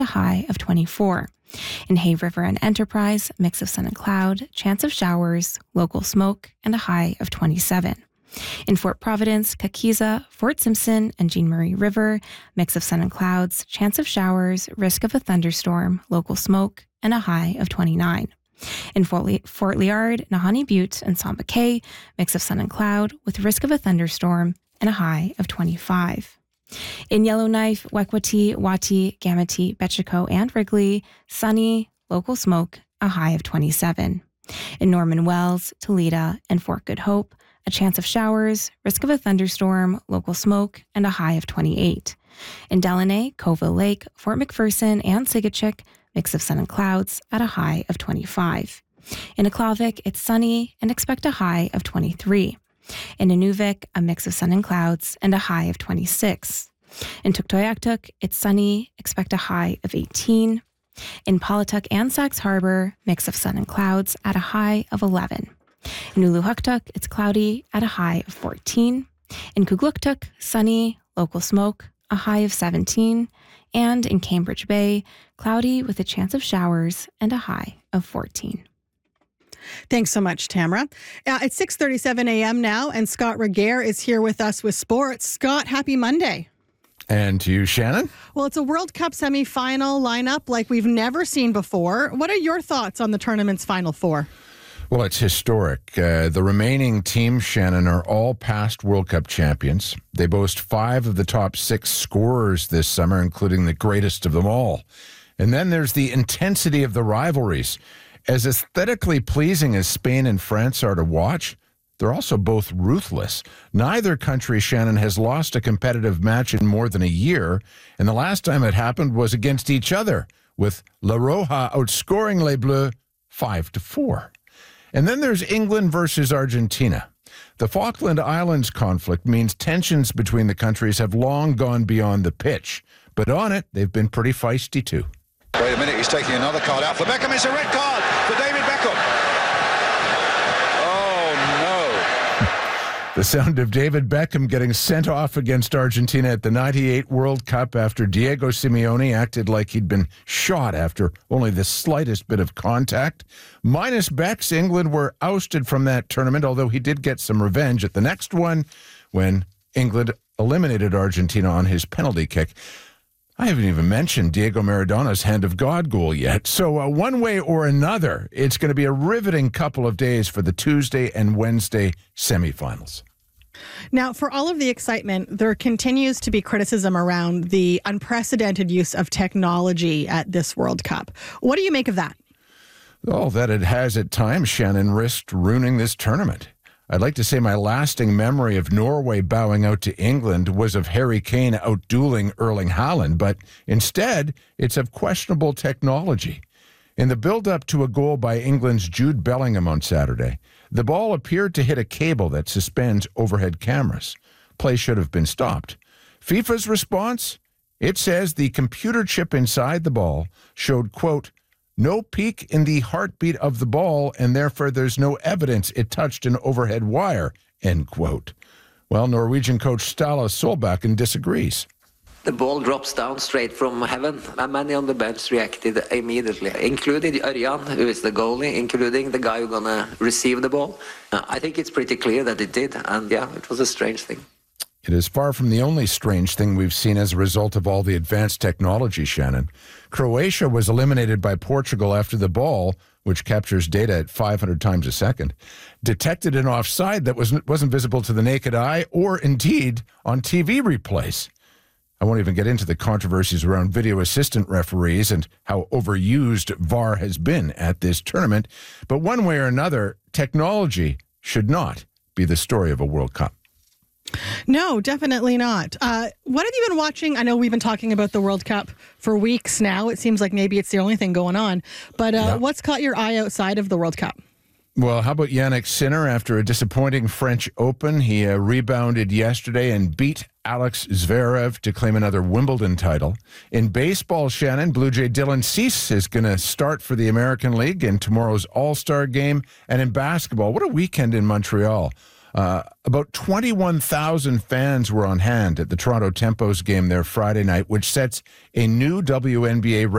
a high of 24. In Hay River and Enterprise, mix of sun and cloud, chance of showers, local smoke, and a high of 27. In Fort Providence, Kakiza, Fort Simpson, and Jean Marie River, mix of sun and clouds, chance of showers, risk of a thunderstorm, local smoke, and a high of 29. In Fort Liard, Nahanni Butte, and Samba Cay, mix of sun and cloud with risk of a thunderstorm and a high of 25. In Yellowknife, Wekwati, Wati, Gamity, Betchico, and Wrigley, sunny, local smoke, a high of 27. In Norman Wells, Toledo, and Fort Good Hope, a chance of showers, risk of a thunderstorm, local smoke, and a high of 28. In Delaney, Coville Lake, Fort McPherson, and Sigachik, mix of sun and clouds at a high of 25. In Aklavik, it's sunny and expect a high of 23. In Inuvik, a mix of sun and clouds and a high of 26. In Tuktoyaktuk, it's sunny, expect a high of 18. In Paulatuk and Sax Harbor, mix of sun and clouds at a high of 11. In Uluhuktuk, it's cloudy at a high of 14. In Kugluktuk, sunny, local smoke, a high of 17. And in Cambridge Bay, cloudy with a chance of showers and a high of 14. Thanks so much, Tamara. It's 6:37 a.m. now, and Scott Regehr is here with us with sports. Scott, happy Monday. And to you, Shannon? Well, it's a World Cup semifinal lineup like we've never seen before. What are your thoughts on the tournament's Final Four? Well, it's historic. The remaining teams, Shannon, are all past World Cup champions. They boast 5 of the top 6 scorers this summer, including the greatest of them all. And then there's the intensity of the rivalries. As aesthetically pleasing as Spain and France are to watch, they're also both ruthless. Neither country, Shannon, has lost a competitive match in more than a year, and the last time it happened was against each other, with La Roja outscoring Les Bleus 5-4. And then there's England versus Argentina. The Falkland Islands conflict means tensions between the countries have long gone beyond the pitch, but on it, they've been pretty feisty too. Wait a minute, he's taking another card out for Beckham. It's a red card for David Beckham. Oh, The sound of David Beckham getting sent off against Argentina at the 98 World Cup after Diego Simeone acted like he'd been shot after only the slightest bit of contact. Minus Becks, England were ousted from that tournament, although he did get some revenge at the next one when England eliminated Argentina on his penalty kick. I haven't even mentioned Diego Maradona's Hand of God goal yet. So one way or another, it's going to be a riveting couple of days for the Tuesday and Wednesday semifinals. Now, for all of the excitement, there continues to be criticism around the unprecedented use of technology at this World Cup. What do you make of that? Oh, that it has at times, Shannon, risked ruining this tournament. I'd like to say my lasting memory of Norway bowing out to England was of Harry Kane outdueling Erling Haaland, but instead, it's of questionable technology. In the build-up to a goal by England's Jude Bellingham on Saturday, the ball appeared to hit a cable that suspends overhead cameras. Play should have been stopped. FIFA's response? It says the computer chip inside the ball showed, quote, no peak in the heartbeat of the ball, and therefore there's no evidence it touched an overhead wire, end quote. Well, Norwegian coach Ståle Solbakken disagrees. The ball drops down straight from heaven, and many on the bench reacted immediately, including Ørjan, who is the goalie, including the guy who's going to receive the ball. I think it's pretty clear that it did, and yeah, it was a strange thing. It is far from the only strange thing we've seen as a result of all the advanced technology, Shannon. Croatia was eliminated by Portugal after the ball, which captures data at 500 times a second, detected an offside that wasn't visible to the naked eye or, indeed, on TV replays. I won't even get into the controversies around video assistant referees and how overused VAR has been at this tournament. But one way or another, technology should not be the story of a World Cup. No, definitely not. What have you been watching? I know we've been talking about the World Cup for weeks now. It seems like maybe it's the only thing going on. But what's caught your eye outside of the World Cup? Well, how about Yannick Sinner after a disappointing French Open? He rebounded yesterday and beat Alex Zverev to claim another Wimbledon title. In baseball, Shannon, Blue Jay Dylan Cease is going to start for the American League in tomorrow's All-Star game. And in basketball, what a weekend in Montreal. About 21,000 fans were on hand at the Toronto Tempos game there Friday night, which sets a new WNBA